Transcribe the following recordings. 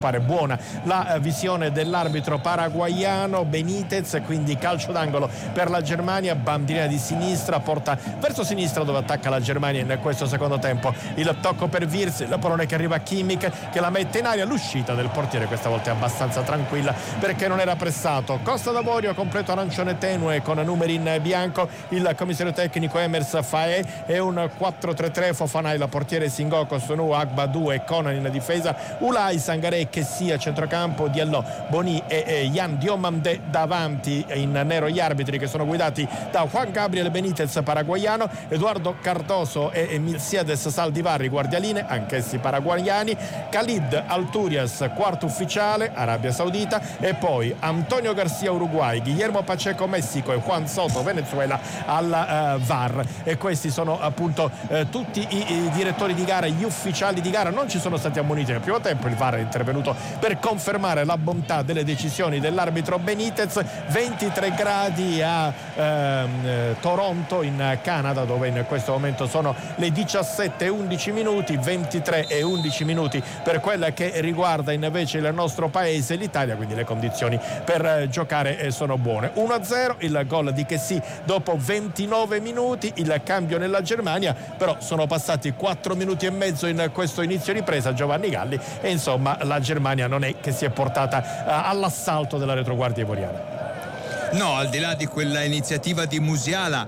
Pare buona la visione dell'arbitro paraguaiano Benitez, quindi calcio d'angolo per la Germania, bandierina di sinistra, porta verso sinistra dove attacca la Germania in questo secondo tempo. Il tocco per Wirtz, la pallone che arriva a Kimmich che la mette in aria, l'uscita del portiere questa volta è abbastanza tranquilla perché non era pressato. Costa d'Avorio completo arancione tenue con numeri in bianco, il commissario tecnico Emers Faé, è un 4-3-3, Fofana il portiere, Singoko, Sonu, Agbadou e Conan in difesa, Ulai, Sangaré, che sia centrocampo, Diallo, Boni e Yan Diomande davanti. In nero gli arbitri che sono guidati da Juan Gabriel Benitez paraguaiano, Eduardo Cardoso e Milciades Saldivarri guardialine, anch'essi paraguaiani, Khalid Alturias quarto ufficiale Arabia Saudita, e poi Antonio Garcia Uruguay, Guillermo Pacheco Messico e Juan Soto Venezuela al VAR. E questi sono appunto tutti i direttori di gara, gli ufficiali di gara. Non ci sono stati ammoniti nel primo tempo, il VAR è intervenuto per confermare la bontà delle decisioni dell'arbitro Benitez. 23 gradi a Toronto in Canada, dove in questo momento sono le 17:11 minuti, 23:11 per quella che riguarda invece il nostro paese, l'Italia, quindi le condizioni per giocare sono buone. 1-0 il gol di Kessie dopo 29 minuti, il cambio nella Germania, però sono passati 4 minuti e mezzo in questo inizio ripresa, Giovanni Galli, e insomma la Germania non è che si è portata all'assalto della retroguardia ivoriana. No, al di là di quella iniziativa di Musiala,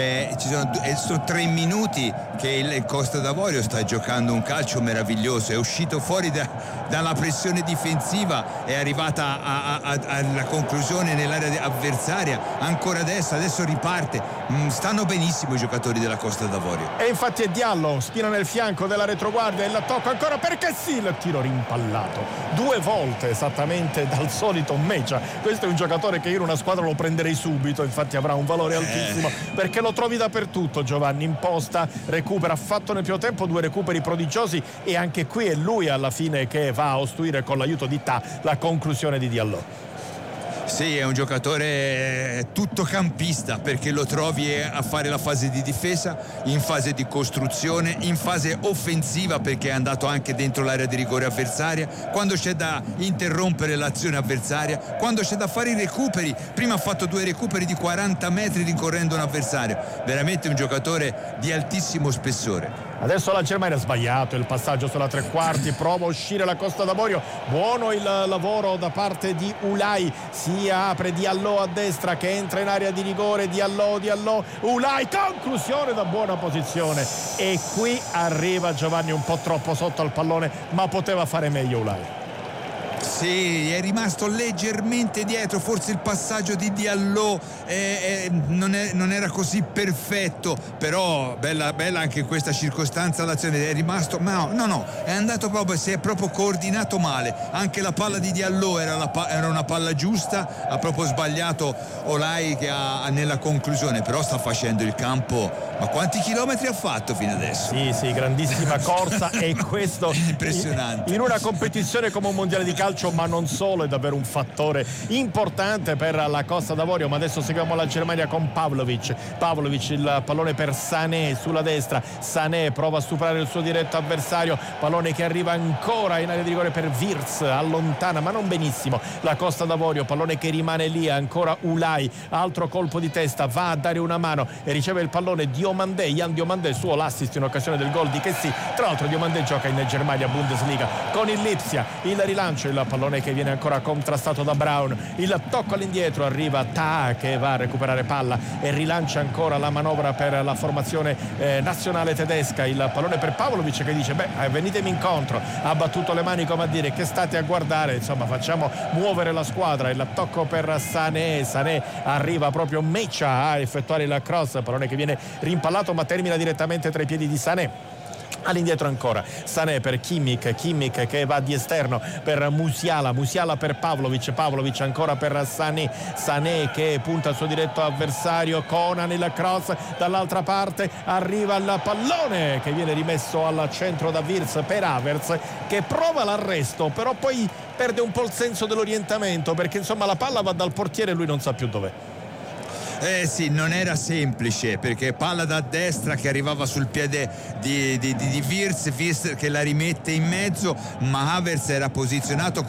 sono 3 minuti che il Costa d'Avorio sta giocando un calcio meraviglioso, è uscito fuori dalla pressione difensiva, è arrivata alla conclusione nell'area avversaria, ancora adesso riparte. Stanno benissimo i giocatori della Costa d'Avorio. E infatti è Diallo, spina nel fianco della retroguardia, il tocco ancora perché sì, il tiro rimpallato 2 volte esattamente dal solito Mecia. Questo è un giocatore che io in una squadra lo prenderei subito, infatti avrà un valore altissimo perché lo trovi dappertutto. Giovanni imposta, recupera, ha fatto nel primo tempo 2 recuperi prodigiosi, e anche qui è lui alla fine che va a ostruire con l'aiuto di Ta la conclusione di Diallo. Sì, è un giocatore tuttocampista, perché lo trovi a fare la fase di difesa, in fase di costruzione, in fase offensiva, perché è andato anche dentro l'area di rigore avversaria, quando c'è da interrompere l'azione avversaria, quando c'è da fare i recuperi. Prima ha fatto 2 recuperi di 40 metri rincorrendo un avversario. Veramente un giocatore di altissimo spessore. Adesso la Germania ha sbagliato il passaggio sulla 3/4, prova a uscire la Costa d'Avorio, buono il lavoro da parte di Ulai, si apre Diallo a destra che entra in area di rigore, Diallo, Ulai, conclusione da buona posizione, e qui arriva Giovanni un po' troppo sotto al pallone, ma poteva fare meglio Ulai. Sì, è rimasto leggermente dietro, forse il passaggio di Diallo non era così perfetto, però bella anche in questa circostanza l'azione, è rimasto, ma no, è andato proprio, si è proprio coordinato male. Anche la palla di Diallo era una palla giusta, ha proprio sbagliato Olai che ha nella conclusione, però sta facendo il campo. Ma quanti chilometri ha fatto fino adesso? Sì, grandissima corsa e questo impressionante. In una competizione come un mondiale di calcio, ma non solo, è davvero un fattore importante per la Costa d'Avorio. Ma adesso seguiamo la Germania con Pavlovic, il pallone per Sané sulla destra, Sané prova a superare il suo diretto avversario, pallone che arriva ancora in area di rigore per Wirtz, allontana ma non benissimo la Costa d'Avorio, pallone che rimane lì, ancora Ulai, altro colpo di testa, va a dare una mano e riceve il pallone Yan Diomande, suo l'assist in occasione del gol di Kessie. Tra l'altro Diomande gioca in Germania Bundesliga con il Lipsia. Il rilancio, il pallone che viene ancora contrastato da Braun, il tocco all'indietro, arriva Ta che va a recuperare palla e rilancia ancora la manovra per la formazione nazionale tedesca. Il pallone per Pavlovic che dice venitemi incontro, ha battuto le mani come a dire che state a guardare, insomma facciamo muovere la squadra. Il tocco per Sané arriva proprio Mecha a effettuare il cross, pallone che viene rimpallato ma termina direttamente tra i piedi di Sané. All'indietro ancora Sané per Kimmich che va di esterno per Musiala per Pavlovic ancora per Sané che punta il suo diretto avversario, Conan il cross dall'altra parte, arriva il pallone che viene rimesso al centro da Wirtz per Havertz che prova l'arresto, però poi perde un po' il senso dell'orientamento, perché insomma la palla va dal portiere e lui non sa più dov'è. Sì, non era semplice, perché palla da destra che arrivava sul piede di Wirtz che la rimette in mezzo, ma Havertz era posizionato